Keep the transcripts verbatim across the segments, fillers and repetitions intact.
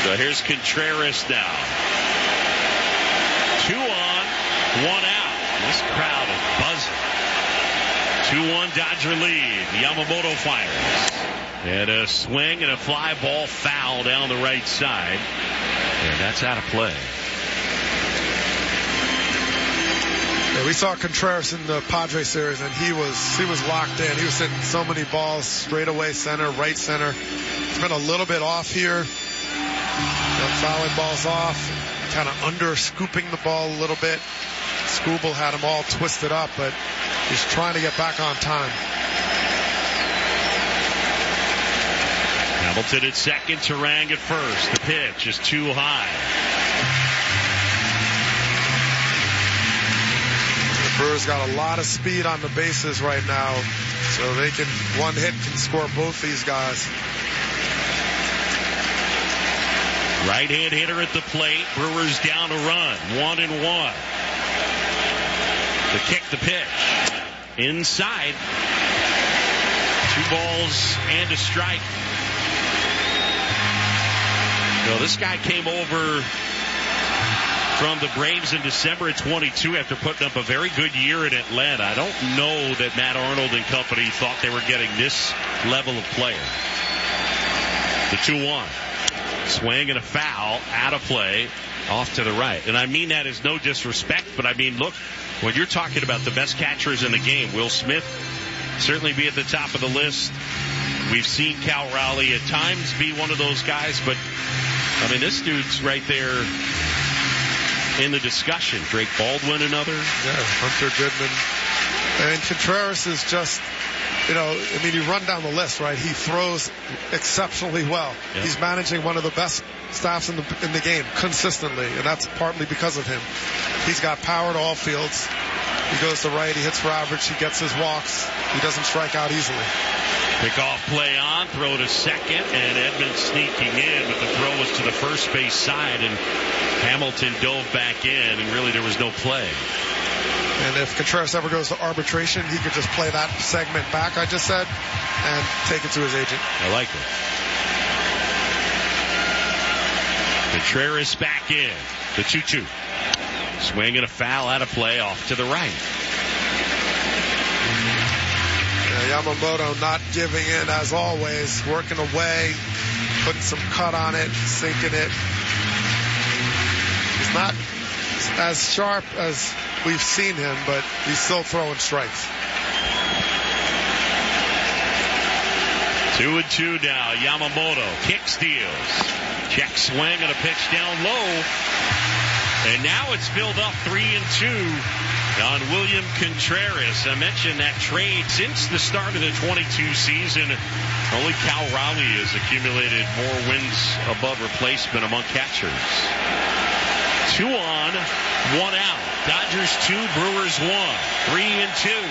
So here's Contreras now. Two on, one out. This crowd is buzzing. two one Dodger lead. Yamamoto fires. And a swing and a fly ball foul down the right side. And that's out of play. Yeah, we saw Contreras in the Padres series, and he was he was locked in. He was hitting so many balls straight away center, right center. It's been a little bit off here. You know, fouling balls off, kind of under scooping the ball a little bit. Skubal had him all twisted up, but he's trying to get back on time. Hamilton at second, Turang at first. The pitch is too high. The Brewers got a lot of speed on the bases right now, so they can, one hit can score both these guys. Right-hand hitter at the plate. Brewers down a run. One and one. The kick, the pitch. Inside. Two balls and a strike. So this guy came over from the Braves in December of twenty-two after putting up a very good year in Atlanta. I don't know that Matt Arnold and company thought they were getting this level of player. The two one. Swing and a foul, out of play, off to the right. And I mean that as no disrespect, but I mean, look, when you're talking about the best catchers in the game, Will Smith certainly be at the top of the list. We've seen Cal Raleigh at times be one of those guys, but, I mean, this dude's right there in the discussion. Drake Baldwin, another. Yeah, Hunter Goodman. And Contreras is just... You know, I mean, you run down the list, right? He throws exceptionally well. Yeah. He's managing one of the best staffs in the in the game consistently, and that's partly because of him. He's got power to all fields. He goes to right, he hits for average, he gets his walks. He doesn't strike out easily. Pickoff play on, throw to second, and Edmonds sneaking in, but the throw was to the first base side, and Hamilton dove back in, and really there was no play. And if Contreras ever goes to arbitration, he could just play that segment back, I just said, and take it to his agent. I like it. Contreras back in. The two two. Swing and a foul out of play off to the right. Yeah, Yamamoto not giving in as always, working away, putting some cut on it, sinking it. He's not as sharp as we've seen him, but he's still throwing strikes. Two and two now. Yamamoto kick steals. Check swing and a pitch down low. And now it's filled up three and two on William Contreras. I mentioned that trade since the start of the twenty-two season. Only Cal Raleigh has accumulated more wins above replacement among catchers. Two on, one out. Dodgers two, Brewers one. Three and two.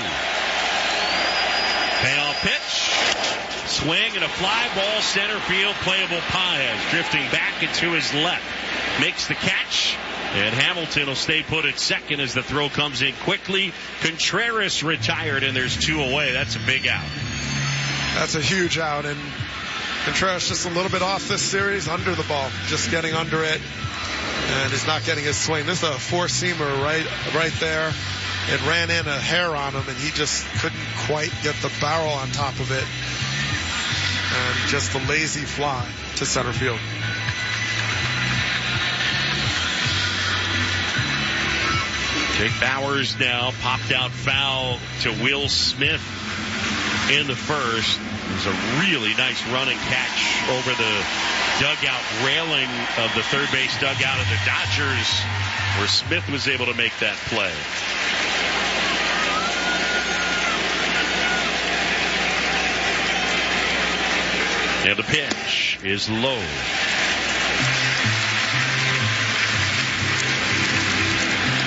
Payoff pitch. Swing and a fly ball center field. Playable Paez drifting back into his left. Makes the catch. And Hamilton will stay put at second as the throw comes in quickly. Contreras retired, and there's two away. That's a big out. That's a huge out. And Contreras just a little bit off this series, under the ball. Just getting under it. And is not getting his swing. This is a four-seamer right, right there. It ran in a hair on him, and he just couldn't quite get the barrel on top of it. And just a lazy fly to center field. Jake Bauers now popped out foul to Will Smith in the first. It was a really nice running catch over the dugout railing of the third base dugout of the Dodgers, where Smith was able to make that play. And the pitch is low.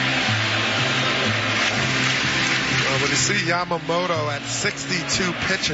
Well, when you see Yamamoto at sixty-two pitches,